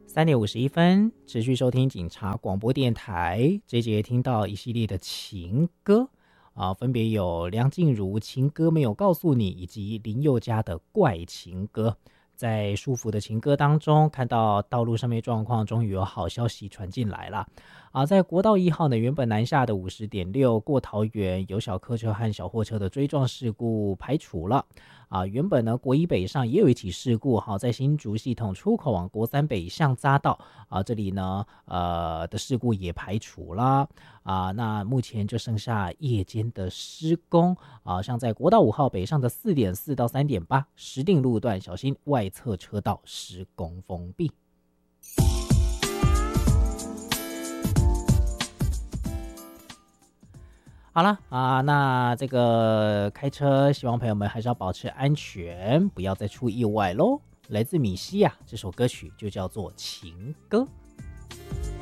3:51，持续收听警察广播电台。这节听到一系列的情歌分别有梁静茹情歌没有告诉你，以及林宥嘉的怪情歌。在舒服的情歌当中，看到道路上面状况终于有好消息传进来了在国道1号呢，原本南下的50.6过桃园有小客车和小货车的追撞事故排除了原本呢国一北上也有一起事故在新竹系统出口往国三北向匝道这里呢的事故也排除了那目前就剩下夜间的施工像在国道5号北上的4.4到3.8石碇路段，小心外侧车道施工封闭。好了那这个开车希望朋友们还是要保持安全，不要再出意外咯。来自米西亚，这首歌曲就叫做情歌。